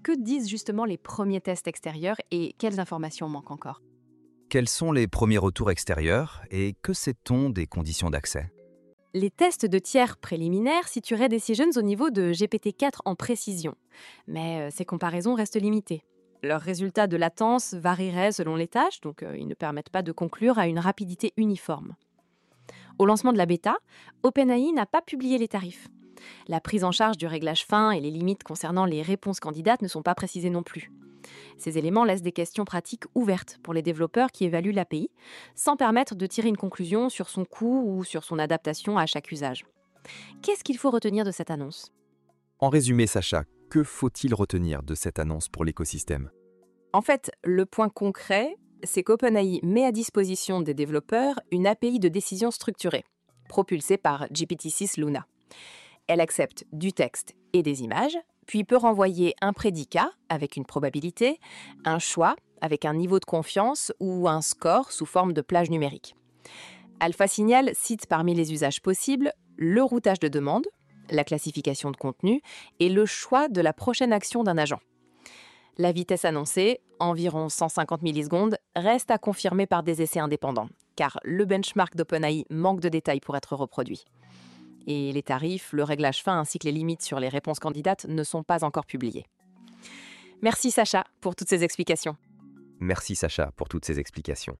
Que disent justement les premiers tests extérieurs et quelles informations manquent encore? Quels sont les premiers retours extérieurs et que sait-on des conditions d'accès? Les tests de tiers préliminaires situeraient Decisions au niveau de GPT-4 en précision. Mais ces comparaisons restent limitées. Leurs résultats de latence varieraient selon les tâches, donc ils ne permettent pas de conclure à une rapidité uniforme. Au lancement de la bêta, OpenAI n'a pas publié les tarifs. La prise en charge du réglage fin et les limites concernant les réponses candidates ne sont pas précisées non plus. Ces éléments laissent des questions pratiques ouvertes pour les développeurs qui évaluent l'API, sans permettre de tirer une conclusion sur son coût ou sur son adaptation à chaque usage. Qu'est-ce qu'il faut retenir de cette annonce? En résumé, Sacha, que faut-il retenir de cette annonce pour l'écosystème? En fait, le point concret, c'est qu'OpenAI met à disposition des développeurs une API de décision structurée, propulsée par GPT-6 Luna. Elle accepte du texte et des images, puis peut renvoyer un prédicat avec une probabilité, un choix avec un niveau de confiance ou un score sous forme de plage numérique. Alpha Signal cite parmi les usages possibles le routage de demande, la classification de contenu et le choix de la prochaine action d'un agent. La vitesse annoncée, environ 150 millisecondes, reste à confirmer par des essais indépendants, car le benchmark d'OpenAI manque de détails pour être reproduit. Et les tarifs, le réglage fin ainsi que les limites sur les réponses candidates ne sont pas encore publiés. Merci Sacha pour toutes ces explications. Merci Sacha pour toutes ces explications.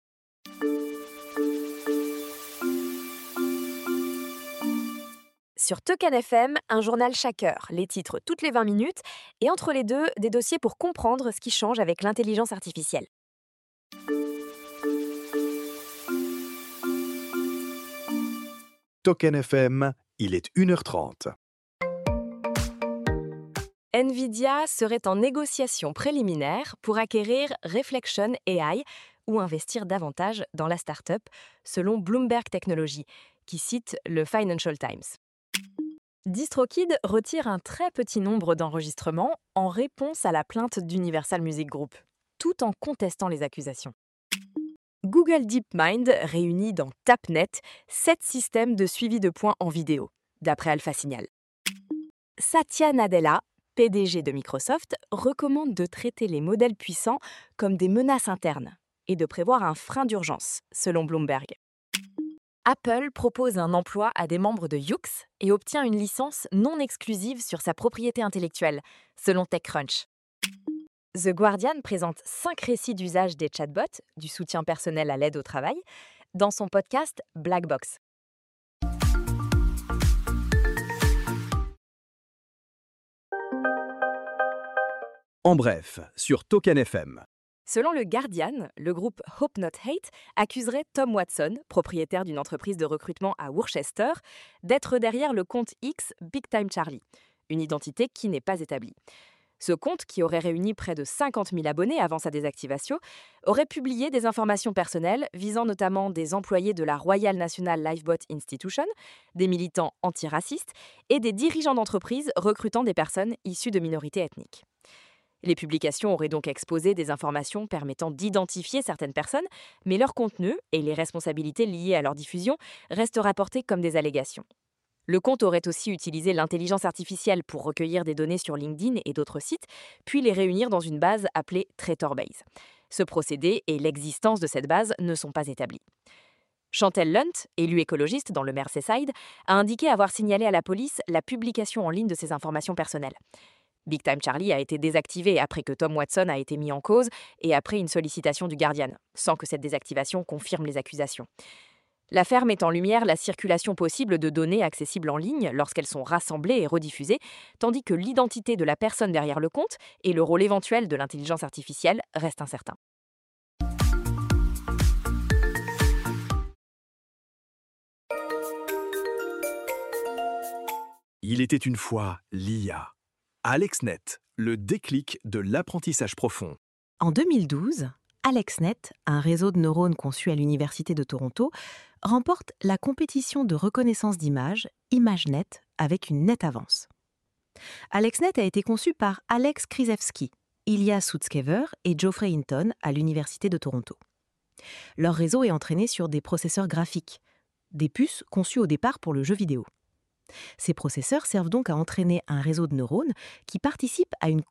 Sur Token FM, un journal chaque heure, les titres toutes les 20 minutes, et entre les deux, des dossiers pour comprendre ce qui change avec l'intelligence artificielle. Token FM, il est 1h30. Nvidia serait en négociation préliminaire pour acquérir Reflection AI ou investir davantage dans la start-up, selon Bloomberg Technology, qui cite le Financial Times. DistroKid retire un très petit nombre d'enregistrements en réponse à la plainte d'Universal Music Group, tout en contestant les accusations. Google DeepMind réunit dans TapNet 7 systèmes de suivi de points en vidéo, d'après Alpha Signal. Satya Nadella, PDG de Microsoft, recommande de traiter les modèles puissants comme des menaces internes et de prévoir un frein d'urgence, selon Bloomberg. Apple propose un emploi à des membres de Yoox et obtient une licence non exclusive sur sa propriété intellectuelle, selon TechCrunch. The Guardian présente 5 récits d'usage des chatbots, du soutien personnel à l'aide au travail, dans son podcast Black Box. En bref, sur Token FM. Selon le Guardian, le groupe Hope Not Hate accuserait Tom Watson, propriétaire d'une entreprise de recrutement à Worcester, d'être derrière le compte X Big Time Charlie, une identité qui n'est pas établie. Ce compte, qui aurait réuni près de 50 000 abonnés avant sa désactivation, aurait publié des informations personnelles visant notamment des employés de la Royal National Lifeboat Institution, des militants antiracistes et des dirigeants d'entreprises recrutant des personnes issues de minorités ethniques. Les publications auraient donc exposé des informations permettant d'identifier certaines personnes, mais leur contenu et les responsabilités liées à leur diffusion restent rapportés comme des allégations. Le compte aurait aussi utilisé l'intelligence artificielle pour recueillir des données sur LinkedIn et d'autres sites, puis les réunir dans une base appelée TratorBase. Ce procédé et l'existence de cette base ne sont pas établis. Chantel Lunt, élue écologiste dans le Merseyside, a indiqué avoir signalé à la police la publication en ligne de ces informations personnelles. Big Time Charlie a été désactivé après que Tom Watson a été mis en cause et après une sollicitation du Guardian, sans que cette désactivation confirme les accusations. L'affaire met en lumière la circulation possible de données accessibles en ligne lorsqu'elles sont rassemblées et rediffusées, tandis que l'identité de la personne derrière le compte et le rôle éventuel de l'intelligence artificielle restent incertains. Il était une fois l'IA. AlexNet, le déclic de l'apprentissage profond. En 2012, AlexNet, un réseau de neurones conçu à l'Université de Toronto, remporte la compétition de reconnaissance d'images ImageNet avec une nette avance. AlexNet a été conçu par Alex Krzyzewski, Ilya Sutskever et Geoffrey Hinton à l'Université de Toronto. Leur réseau est entraîné sur des processeurs graphiques, des puces conçues au départ pour le jeu vidéo. Ces processeurs servent donc à entraîner un réseau de neurones qui participe à une